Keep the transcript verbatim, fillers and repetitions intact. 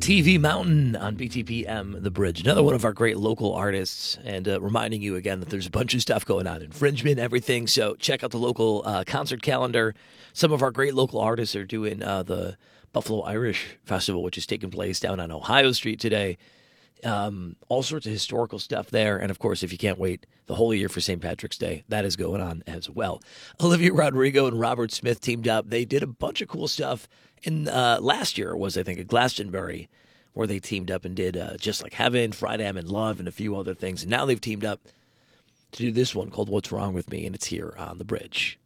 T V Mountain on B T P M, The Bridge. Another one of our great local artists. And uh, reminding you again that there's a bunch of stuff going on, infringement, everything. So check out the local uh, concert calendar. Some of our great local artists are doing uh, the Buffalo Irish Festival, which is taking place down on Ohio Street today. Um, all sorts of historical stuff there. And of course, if you can't wait the whole year for Saint Patrick's Day, that is going on as well. Olivia Rodrigo and Robert Smith teamed up. They did a bunch of cool stuff. In uh, last year was, I think, at Glastonbury, where they teamed up and did uh, Just Like Heaven, Friday I'm in Love, and a few other things. And now they've teamed up to do this one called What's Wrong With Me, and it's here on The Bridge.